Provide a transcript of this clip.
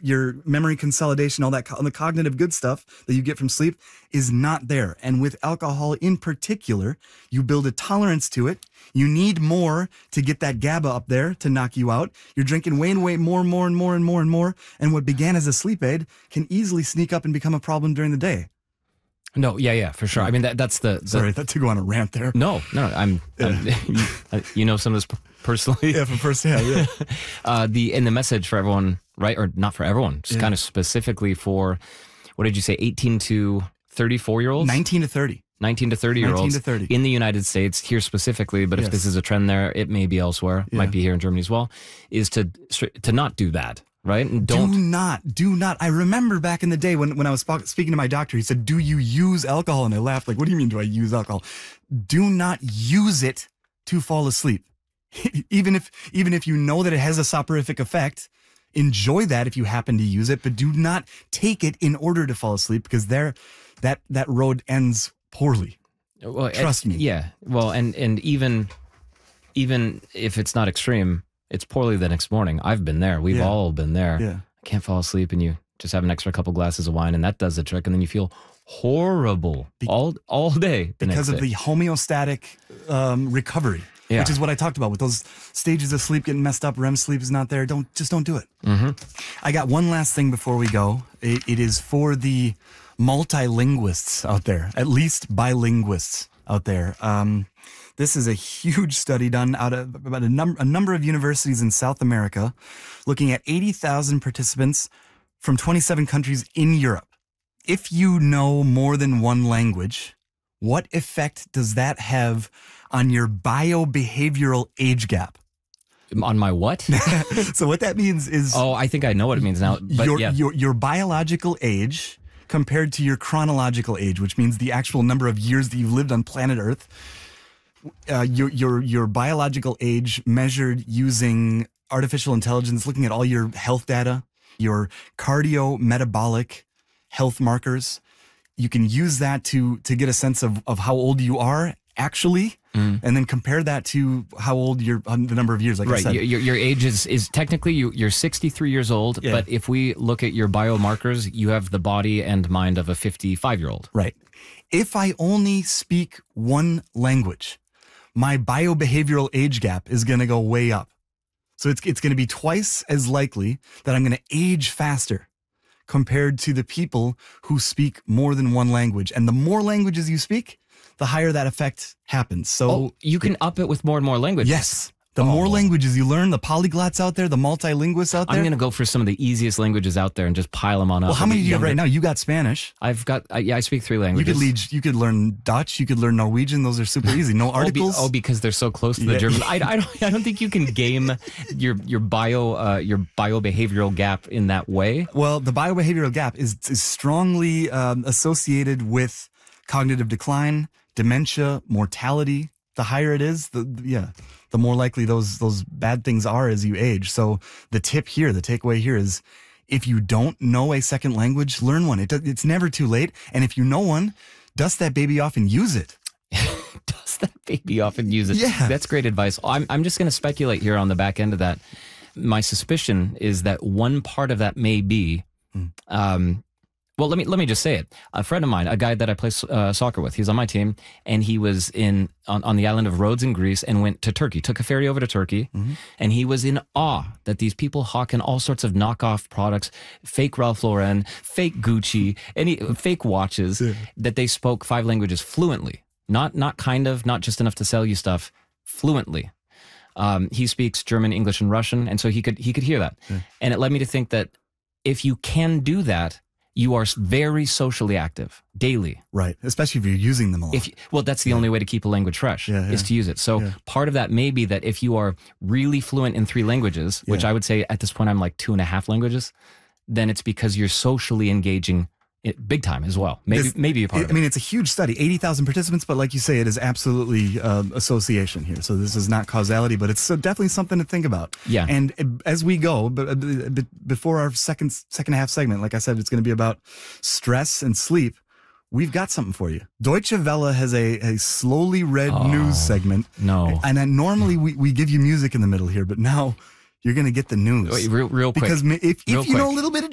your memory consolidation, all that, the cognitive good stuff that you get from sleep is not there. And with alcohol in particular, you build a tolerance to it. You need more to get that GABA up there to knock you out. You're drinking way more. And what began as a sleep aid can easily sneak up and become a problem during the day. No, yeah, for sure. I mean, that's the Sorry, that to go on a rant there. No, I'm you know some of this personally. Yeah, from firsthand, yeah. The message for everyone, right? Or not for everyone, just kind of specifically for, what did you say, 18 to 34-year-olds? 19 to 30. 19 to 30-year-olds 19 to 30. in the United States, here specifically, but if this is a trend there, it may be elsewhere, might be here in Germany as well, is to not do that. Right? And do not. I remember back in the day when I was speaking to my doctor, he said, do you use alcohol? And I laughed like, what do you mean, do I use alcohol? Do not use it to fall asleep. Even if you know that it has a soporific effect, enjoy that if you happen to use it, but do not take it in order to fall asleep, because that road ends poorly. Well, trust me. Yeah. Well, and even if it's not extreme, it's poorly the next morning. I've been there. We've all been there. Yeah. I can't fall asleep, and you just have an extra couple glasses of wine, and that does the trick. And then you feel horrible all day. Because of the homeostatic recovery, which is what I talked about with those stages of sleep getting messed up. REM sleep is not there. Don't do it. Mm-hmm. I got one last thing before we go. It is for the multilinguists out there, at least bilinguists out there. This is a huge study done out of about a number of universities in South America, looking at 80,000 participants from 27 countries in Europe. If you know more than one language, what effect does that have on your biobehavioral age gap? On my what? So what that means is... Oh, I think I know what it means now. But your biological age compared to your chronological age, which means the actual number of years that you've lived on planet Earth. Your biological age measured using artificial intelligence, looking at all your health data, your cardiometabolic health markers. You can use that to get a sense of how old you are actually, and then compare that to how old the number of years, like I said. Your age is technically you're 63 years old, but if we look at your biomarkers, you have the body and mind of a 55-year-old. Right. If I only speak one language, my biobehavioral age gap is going to go way up. So it's going to be twice as likely that I'm going to age faster compared to the people who speak more than one language. And the more languages you speak, the higher that effect happens. So you can up it with more and more languages. Yes. The more languages you learn, the polyglots out there, the multilinguists out there. I'm going to go for some of the easiest languages out there and just pile them on up. Well, how many do you have right now? You got Spanish. I've got, I speak 3 languages. You could learn Dutch. You could learn Norwegian. Those are super easy. No articles. Because they're so close to the German. I don't think you can game your biobehavioral gap in that way. Well, the biobehavioral gap is strongly associated with cognitive decline, dementia, mortality. The higher it is, the more likely those bad things are as you age. So the takeaway here is, if you don't know a second language, learn one. It's never too late. And if you know one, dust that baby off and use it. Dust that baby off and use it. Yeah. That's great advice. I'm just going to speculate here on the back end of that. My suspicion is that one part of that may be, well, let me just say it. A friend of mine, a guy that I play soccer with, he's on my team, and he was on the island of Rhodes in Greece and went to Turkey, took a ferry over to Turkey, and he was in awe that these people hawking all sorts of knockoff products, fake Ralph Lauren, fake Gucci, fake watches, that they spoke 5 languages fluently. Not just enough to sell you stuff, fluently. He speaks German, English, and Russian, and so he could hear that. Yeah. And it led me to think that if you can do that, you are very socially active daily. Right. Especially if you're using them a lot. That's the only way to keep a language fresh is to use it. So part of that may be that if you are really fluent in 3 languages, which I would say at this point I'm like 2.5 languages, then it's because you're socially engaging big time as well. Maybe a part of it. I mean, it's a huge study, 80,000 participants, but like you say, it is absolutely association here. So this is not causality, but it's definitely something to think about. Yeah. And as we go, before our second half segment, like I said, it's going to be about stress and sleep. We've got something for you. Deutsche Welle has a slowly read news segment. No. And then normally we give you music in the middle here, but now you're going to get the news. Wait, real quick. Because if you know a little bit of